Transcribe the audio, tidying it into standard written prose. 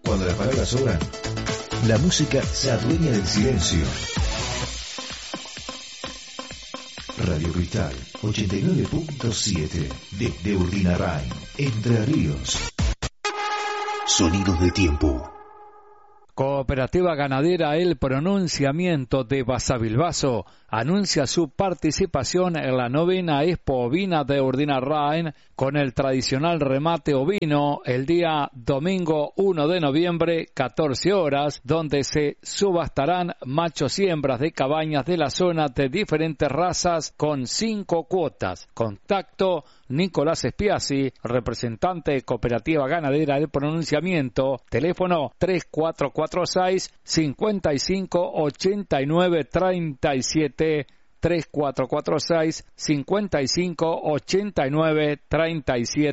Cuando las palabras sobran, la música se adueña del silencio. Radio Cristal 89.7 desde Urdinarrain, Entre Ríos. Sonidos de tiempo. Cooperativa Ganadera El Pronunciamiento de Basavilbaso anuncia su participación en la 9ª Expo Ovina de Urdinarrain con el tradicional remate ovino el día domingo 1 de noviembre, 14 horas, donde se subastarán machos y hembras de cabañas de la zona de diferentes razas con 5 cuotas. Contacto Nicolás Espiazzi, representante de Cooperativa Ganadera del Pronunciamiento, teléfono 3446-558937, 3446-558937.